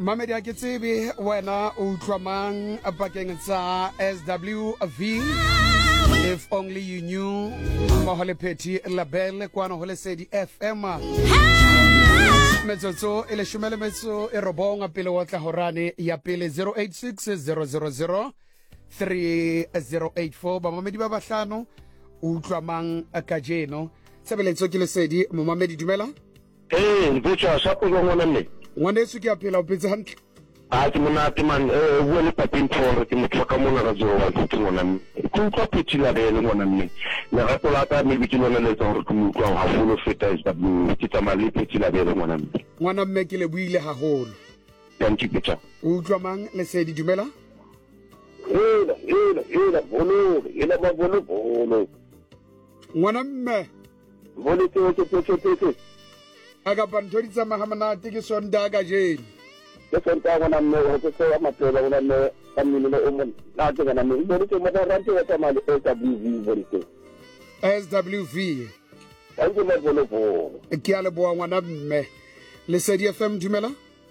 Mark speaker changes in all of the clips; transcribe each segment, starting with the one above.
Speaker 1: Mamedi a ke tsebe wena o utlwa mang bakeng sa SWV. If only you knew. Mohole Peti Label kwano hole Sedi FM. Metsotso ele shumele metso e robonga pele wa tla horane ya pele 086 000 3084 ba mamedi ba bahlano utlwa mang kajeno sebeletso ke Lesedi mo mamedi dumela
Speaker 2: Mputsa sa go ngwana mme
Speaker 1: ngwaneso ke a phela o petse hantle
Speaker 2: a ke monate man bua le papeng for ke motho ka mona ra jo wa ke ngwana mme go kwa Peti Label ngwana mme le rapo la ka mme ke lona le tsao re go utlwa ha fulo feta SW ke tsamaya le Peti Label ngwana
Speaker 1: mme ke le buile haholo
Speaker 2: thank you Peter
Speaker 1: utlwa mang Lesedi dumela
Speaker 2: bolo
Speaker 1: ngwana mme
Speaker 2: bolo ke
Speaker 1: aga bantho di tsamaya manate ke sonda ka jeni
Speaker 2: ke sonta ngwana mme o ke se ma tsela ngwana mme ka mmino o mo na ke ngwana mme bolo ke mo rante wa tsamaya le
Speaker 1: SWV
Speaker 2: thank you bolo
Speaker 1: ke a leboa ngwana mme Lesedi FM dumela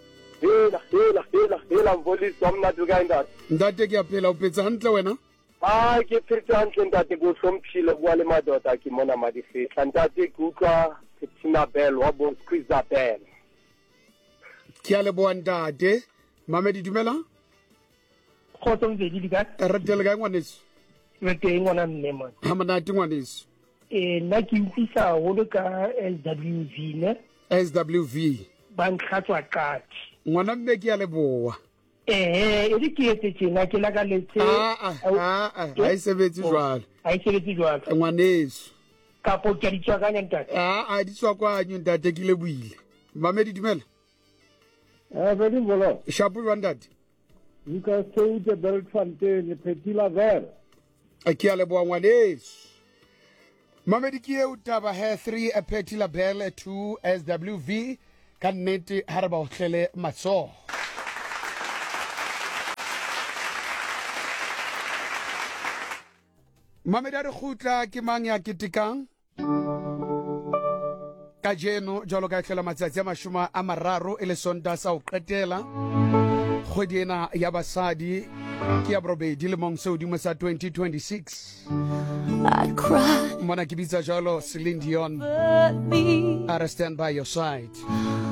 Speaker 2: hela mboli somna dugainda
Speaker 1: ndate ke a phela o petse hantle wena
Speaker 2: ke phetse hantle ntate go hlomphile bua le madota ke mona madife ntate ke utlwa Tina Bell wa bo Squeezer Bell
Speaker 1: ke a leboa ntate mamedi dumela
Speaker 3: khotso mvedi dika
Speaker 1: ratele ga ngwaneso
Speaker 3: re teng ngwana mme man
Speaker 1: ha monate ngwaneso
Speaker 3: nna ke utlwisa holo ka SWV ne
Speaker 1: SWV
Speaker 3: ba nkgatswa kati
Speaker 1: ngwana mme ke a leboa
Speaker 3: e di ke etse tjena ke la ka letse
Speaker 1: ha e sebetse jwalo ngwaneso
Speaker 3: kapo ke di tswakanya ntate
Speaker 1: di tswa kwa nyu ntate ke le buile mamedi dumela
Speaker 4: very well
Speaker 1: shapu rwandati
Speaker 4: Lucas Teute Beltfontein Peti Label
Speaker 1: ke a leboa ngwaneso mamedi ke e utaba he 3 Peti Label 2 SWV ka nnete ha re ba o hlele matsoho mamedi a re khutla ke mang ya ketekang ka jeno jalo ka hlela matsatsi a mashoma a mararo e le sonda sa o qetela kgwedi ena ya basadi ke ya borobedi lemong se hodimo sa 2026 mona ke bitsa jalo Celine Dion I stand by your side